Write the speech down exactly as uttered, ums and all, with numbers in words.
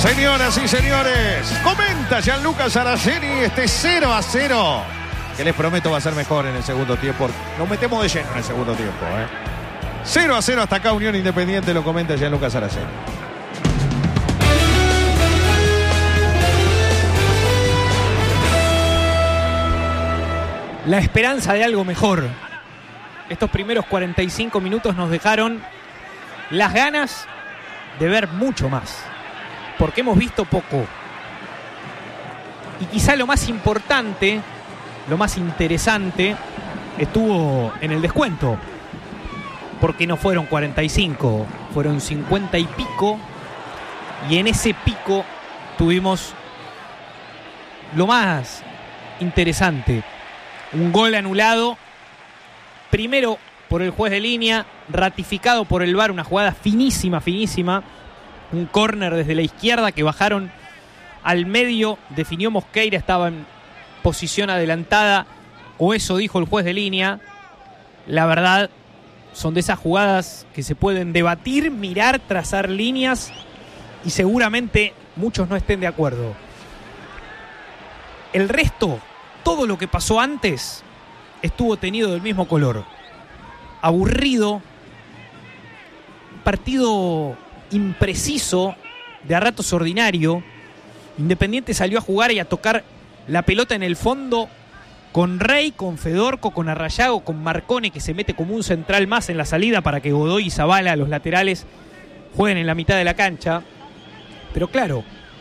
Señoras y señores, comenta Gianluca Saraceni este cero a cero, que les prometo va a ser mejor en el segundo tiempo. Nos metemos de lleno en el segundo tiempo, ¿eh? cero a cero hasta acá, Unión Independiente, lo comenta Gianluca Saraceni. La esperanza de algo mejor. Estos primeros cuarenta y cinco minutos nos dejaron las ganas de ver mucho más, porque hemos visto poco. Y quizá lo más importante, lo más interesante, estuvo en el descuento, porque no fueron cuarenta y cinco, fueron cincuenta y pico, y en ese pico tuvimos lo más interesante: un gol anulado, primero por el juez de línea, ratificado por el V A R, una jugada finísima, finísima, un córner desde la izquierda que bajaron al medio, definió Mosqueira, estaba en posición adelantada, o eso dijo el juez de línea. La verdad, son de esas jugadas que se pueden debatir, mirar, trazar líneas, y seguramente muchos no estén de acuerdo. El resto, todo lo que pasó antes, estuvo tenido del mismo color. Aburrido, partido impreciso, de a ratos ordinario. Independiente salió a jugar y a tocar la pelota en el fondo con Rey, con Fedorco, con Arrayago, con Marcone, que se mete como un central más en la salida para que Godoy y Zabala, los laterales, jueguen en la mitad de la cancha. Pero claro,